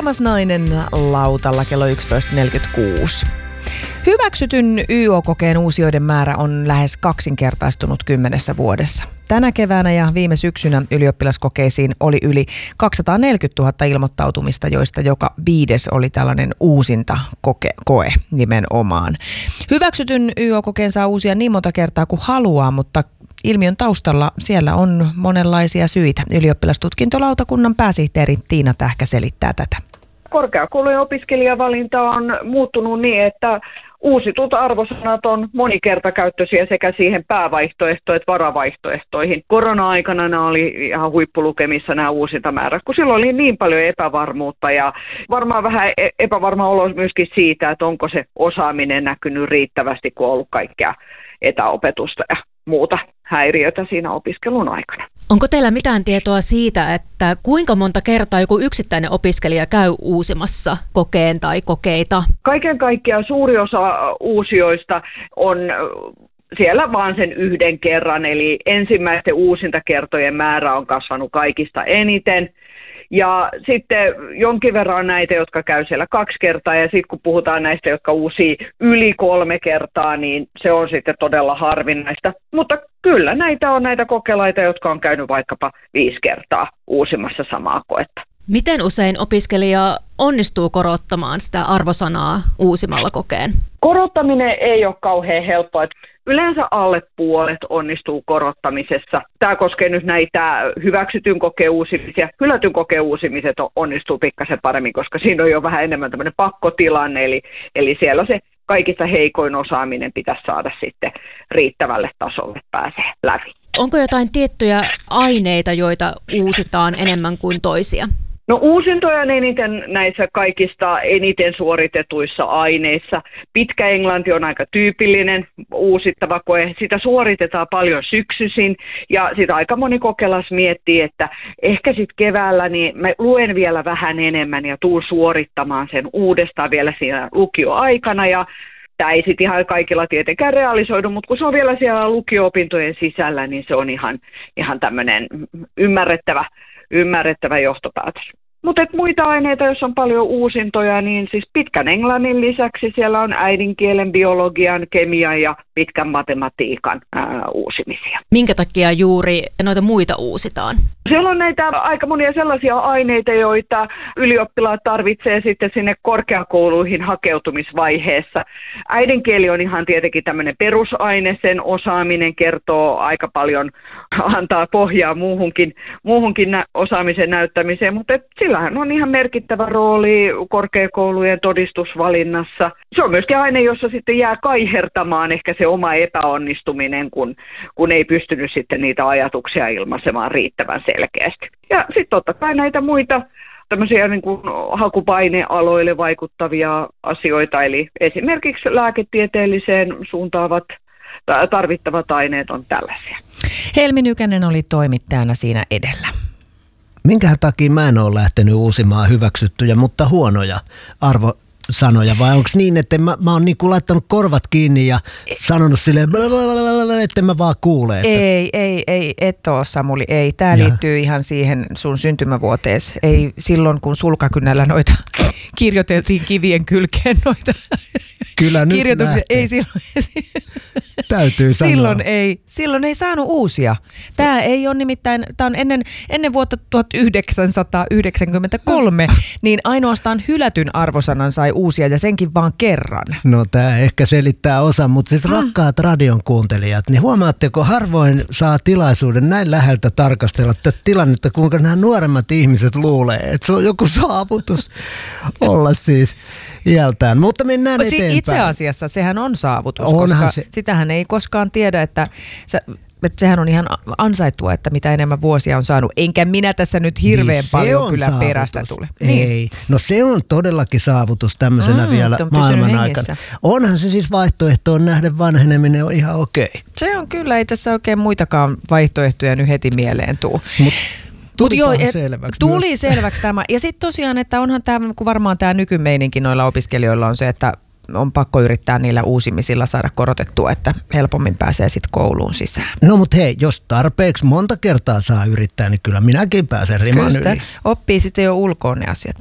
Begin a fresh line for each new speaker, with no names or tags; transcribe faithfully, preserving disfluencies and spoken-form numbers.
Kolmas nainen lautalla kello yksitoista neljäkymmentäkuusi. Hyväksytyn Y O-kokeen uusijoiden määrä on lähes kaksinkertaistunut kymmenessä vuodessa. Tänä keväänä ja viime syksynä ylioppilaskokeisiin oli yli kaksisataaneljäkymmentätuhatta ilmoittautumista, joista joka viides oli tällainen uusinta koke, koe nimenomaan. Hyväksytyn Y O-kokeen saa uusia niin monta kertaa kuin haluaa, mutta ilmiön taustalla siellä on monenlaisia syitä. Ylioppilastutkintolautakunnan pääsihteeri Tiina Tähkä selittää tätä.
Korkeakoulujen opiskelijavalinta on muuttunut niin, että uusitut arvosanat on monikertakäyttöisiä sekä siihen päävaihtoehtoon että varavaihtoehtoihin. Korona-aikana nämä oli ihan huippulukemissa nämä uusintamäärät, kun silloin oli niin paljon epävarmuutta ja varmaan vähän epävarma olo myöskin siitä, että onko se osaaminen näkynyt riittävästi, kun on ollut kaikkea etäopetusta ja muuta häiriötä siinä opiskelun aikana.
Onko teillä mitään tietoa siitä, että kuinka monta kertaa joku yksittäinen opiskelija käy uusimassa kokeen tai kokeita?
Kaiken kaikkiaan suuri osa uusijoista on siellä vaan sen yhden kerran, eli ensimmäisten uusintakertojen määrä on kasvanut kaikista eniten. Ja sitten jonkin verran näitä, jotka käy siellä kaksi kertaa, ja sitten kun puhutaan näistä, jotka uusii yli kolme kertaa, niin se on sitten todella harvinaista. Mutta kyllä näitä on näitä kokelaita, jotka on käynyt vaikkapa viisi kertaa uusimassa samaa koetta.
Miten usein opiskelija onnistuu korottamaan sitä arvosanaa uusimalla kokeen?
Korottaminen ei ole kauhean helppoa. Yleensä alle puolet onnistuu korottamisessa. Tämä koskee nyt näitä hyväksytyn kokeen uusimisia. Hylätyn kokeen uusimiset onnistuu pikkasen paremmin, koska siinä on jo vähän enemmän tämmöinen pakkotilanne. Eli, eli siellä se kaikista heikoin osaaminen pitäisi saada sitten riittävälle tasolle pääsee läpi.
Onko jotain tiettyjä aineita, joita uusitaan enemmän kuin toisia?
No uusintoja on eniten näissä kaikista eniten suoritetuissa aineissa. Pitkä englanti on aika tyypillinen uusittava koe. Sitä suoritetaan paljon syksyisin ja sitä aika moni kokelas miettii, että ehkä sitten keväällä niin mä luen vielä vähän enemmän ja tuun suorittamaan sen uudestaan vielä siinä lukioaikana ja tämä ei sitten ihan kaikilla tietenkään realisoidu, mutta kun se on vielä siellä lukio-opintojen sisällä, niin se on ihan, ihan tämmöinen ymmärrettävä, ymmärrettävä johtopäätös. Mutta muita aineita, jos on paljon uusintoja, niin siis pitkän englannin lisäksi siellä on äidinkielen, biologian, kemian ja pitkän matematiikan ää, uusimisia.
Minkä takia juuri noita muita uusitaan?
Siellä on näitä aika monia sellaisia aineita, joita ylioppilaat tarvitsee sitten sinne korkeakouluihin hakeutumisvaiheessa. Äidinkieli on ihan tietenkin tämmöinen perusaine, sen osaaminen kertoo aika paljon, antaa pohjaa muuhunkin, muuhunkin nä- osaamisen näyttämiseen, mutta sillähän on ihan merkittävä rooli korkeakoulujen todistusvalinnassa. Se on myöskin aine, jossa sitten jää kaihertamaan ehkä se oma epäonnistuminen, kun, kun ei pystynyt sitten niitä ajatuksia ilmaisemaan riittävän selkeästi. Ja sitten totta kai näitä muita tämmöisiä niin kuin hakupainealoille vaikuttavia asioita, eli esimerkiksi lääketieteelliseen suuntaavat tarvittavat aineet on tällaisia.
Helmi Nykänen oli toimittajana siinä edellä.
Minkähän takia mä en ole lähtenyt uusimaan hyväksyttyjä, mutta huonoja arvosanoja, vai onko niin, että mä, mä oon niinku laittanut korvat kiinni ja sanonut silleen, että mä vaan kuule. Että...
Ei, ei, ei, et oo Samuli, ei. Tää ja. liittyy ihan siihen sun syntymävuotees. Ei silloin, kun sulkakynällä noita kirjoiteltiin kivien kylkeen noita
Kyllä nyt
kirjoituksia.
lähtee.
Ei silloin.
Täytyy
silloin
sanoa.
ei, silloin ei saanut uusia. Tämä ei ole nimittäin, tämä on ennen, ennen vuotta tuhatyhdeksänsataayhdeksänkymmentäkolme, niin ainoastaan hylätyn arvosanan sai uusia ja senkin vaan kerran.
No tämä ehkä selittää osa, mutta siis rakkaat radion kuuntelijat, niin huomaatteko, harvoin saa tilaisuuden näin läheltä tarkastella tätä tilannetta, kuinka nämä nuoremmat ihmiset luulee, että se on joku saavutus olla siis iältään. Mutta mennään eteenpäin.
Itse asiassa sehän on saavutus,
Onhan
koska
se.
sitähän ei koskaan tiedä, että, sä, että sehän on ihan ansaittua, että mitä enemmän vuosia on saanut. Enkä minä tässä nyt hirveän niin paljon kyllä saavutus. Perästä tule.
Ei,
niin.
no se on todellakin saavutus tämmöisenä mm, vielä maailman aikana. Onhan se siis vaihtoehtoon nähden vanheneminen on ihan okei. Okay.
Se on kyllä, ei tässä oikein muitakaan vaihtoehtoja nyt heti mieleen tuu.
Mut
Mut joo, et,
selväksi
tuli
myös.
selväksi tämä. Ja sitten tosiaan, että onhan tämä, kun varmaan tämä nykymeininki noilla opiskelijoilla on se, että on pakko yrittää niillä uusimisilla saada korotettua, että helpommin pääsee sitten kouluun sisään.
No mut hei, jos tarpeeksi monta kertaa saa yrittää, niin kyllä minäkin pääsen riman
Kyllä
yli.
oppii sitten jo ulkoon ne asiat.